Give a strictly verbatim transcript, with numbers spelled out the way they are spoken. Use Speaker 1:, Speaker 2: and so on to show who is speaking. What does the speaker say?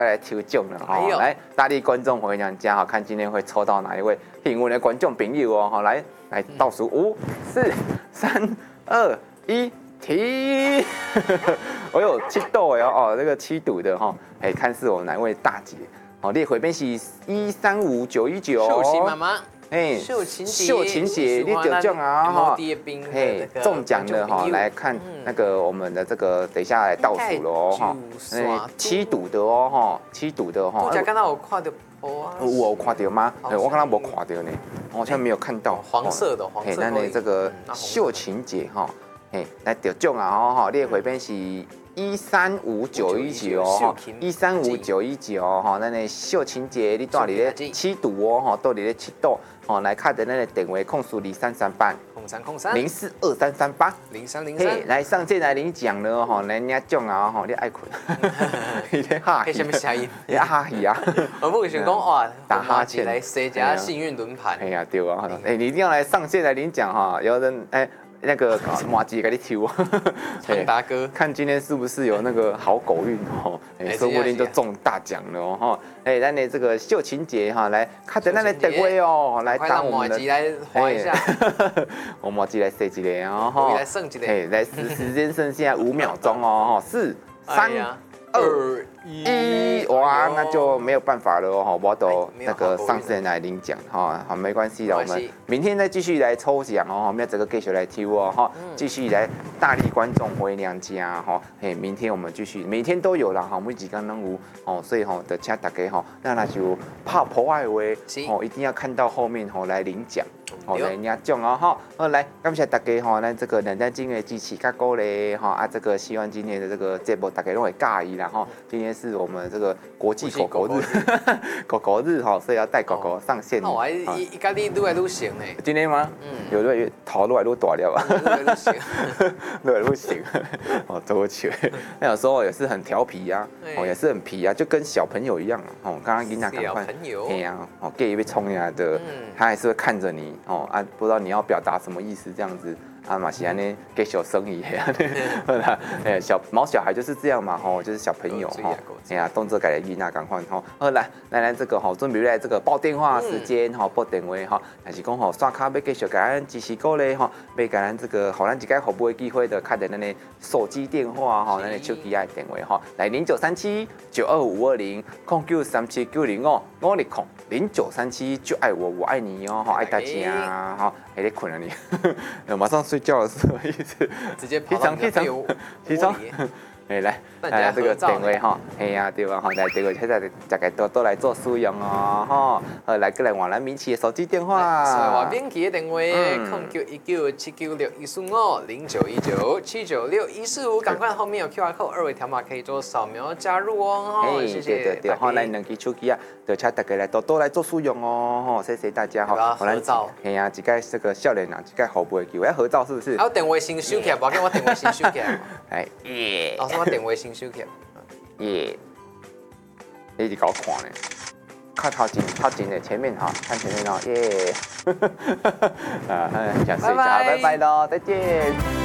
Speaker 1: 要来抽奖了哈、
Speaker 2: 哎呦
Speaker 1: 来，大力观众回娘家哈，看今天会抽到哪一位幸运的观众朋友哦，哈，来来倒数五、四、三、二、一，停！我有七度的哦，这个七赌的哈，哎，看是我哪位大姐。哦，列回边是一三五九一九。
Speaker 2: 秀琴妈妈。
Speaker 1: 哎，
Speaker 2: 秀琴姐，
Speaker 1: 秀琴姐，你得奖啊哈！
Speaker 2: 嘿，
Speaker 1: 中奖的哈，来看那个我们的这个，等一下来倒数了哦哈。哎，七赌的哦哈，七赌的哈。
Speaker 2: 我刚刚有看到哦。
Speaker 1: 有看到吗？哎，我刚刚没看到呢，好像没有看到。
Speaker 2: 黄色的黄色。
Speaker 1: 那你这个秀琴姐哈，哎，来得奖啊哈！列回边是。一三五九一九哈，一三五九一九哈，那个秀琴姐你住伫咧七度哦哈，住伫咧七度哦，来看的那个电话控诉零三三八
Speaker 2: 空三空三
Speaker 1: 零四二三三八
Speaker 2: 零三零三，
Speaker 1: 来上线来领奖了哈，人家奖啊哈，你爱困，你咧哈
Speaker 2: 气，什么声音？
Speaker 1: 你哈气啊！
Speaker 2: 我不想讲哇，
Speaker 1: 打哈欠
Speaker 2: 来谁家幸运轮盘？
Speaker 1: 哎呀对啊，哎你一定要来上线来领奖哈，有人哎。那个麻吉给你抽，
Speaker 2: 长达哥，
Speaker 1: 看今天是不是有那个好狗运哦，哎，说不定就中大奖了哦哈！哎，那你这个秀琴姐哈，来看着那里等位哦，来当我们的，
Speaker 2: 来划一下，
Speaker 1: 我麻吉来设一个哦哈，
Speaker 2: 来剩一个，
Speaker 1: 哎，来时时间剩下五秒钟哦哈，四三二一，哇，那就没有办法了哦，我都那个上线来领奖哈，好没关系的，我们明天再继续来抽奖哦，我们要整个继续来抽哦哈，继续来大力观众回娘家哈，嘿，明天我们继续，每天都有啦哈，每几刚能有哦，所以哈，的请大家哈，那那就怕破坏为哦，一定要看到后面吼来领奖。好，来领奖哦哈！好，来感谢大家哈，咱这个两单金的支持加鼓励哈啊，这个希望今天的这个节目大家都会介意啦哈。今天是我们这个国际狗狗日，狗狗日哈，所以要带狗狗上线。
Speaker 2: 哦，伊伊家己愈来愈行呢。
Speaker 1: 今天吗？嗯，有越越头愈来愈大了吧？
Speaker 2: 愈来愈行，
Speaker 1: 愈来愈行。哦，多球，那有时候也是很调皮呀，哦，也是很皮啊，就跟小朋友一样哦。刚刚跟他赶快，哎呀，哦，给一被冲下来的，他还是会看着你。哦啊，不知道你要表达什么意思，这样子啊，马西安呢给小生意，哎，小毛小孩就是这样嘛，吼，就是小朋友哈，哎呀，动作改的囡仔赶快吼，好来来来这个吼，准备来这个报电话时间哈，拨电话哈，还是讲吼刷卡要继续给咱支持鼓励哈，要给咱这个好咱一个服务的机会的，看的那个手机电话哈，那个手机爱电话哈，来零九三七九二五二零空九三七九零哦，我力空零九三七就爱我我爱你哦，好爱大家。啊，好，还得困了你，马上睡觉了是什么意思？
Speaker 2: 直接起床起床
Speaker 1: 起床，哎来来这个电话哈，哎呀对吧哈，来这个现在大家多多来做使用哦哈，呃来过来换咱民企的手机电话，
Speaker 2: 换民企的电话空九一九七九六一四五零九一九七九六一四五，赶快后面有 Q R code 二维条码可以做扫描加入哦哈，谢谢。
Speaker 1: 对对，好，咱两支手机啊，就请大家来多多来做使用哦哈，谢谢大家哈。
Speaker 2: 合照，
Speaker 1: 哎呀，一个这个少年啊，一个服务的机会，要合照是不是？
Speaker 2: 还有电话先收起来，不要紧，我电话先收起来。
Speaker 1: 哎耶！
Speaker 2: 老师，我电话先收起来。
Speaker 1: 耶！你是搞看呢？看靠近，靠近的前面哈，看前面哦，耶！啊，想睡觉，拜拜喽，再见。